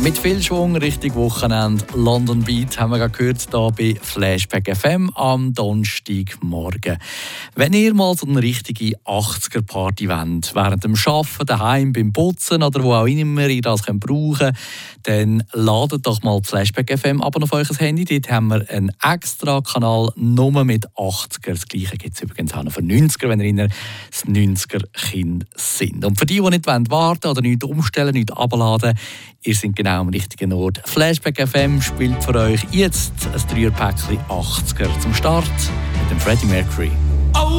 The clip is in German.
Mit viel Schwung Richtung Wochenende. London Beat haben wir gerade gehört hier bei Flashback FM am Donnerstagmorgen. Wenn ihr mal so eine richtige 80er-Party wollt, während dem Arbeiten, daheim, beim Putzen oder wo auch immer ihr das brauchen könnt, dann ladet doch mal Flashback FM ab auf euer Handy. Dort haben wir einen extra Kanal nur mit 80er. Das Gleiche gibt es übrigens auch noch für 90er, wenn ihr das 90er-Kind sind. Und für die nicht warten wollen oder nichts umstellen, nichts abladen, ihr seid genau am richtigen Ort. Flashback FM spielt für euch jetzt ein 3er-Päckchen 80er zum Start mit dem Freddie Mercury.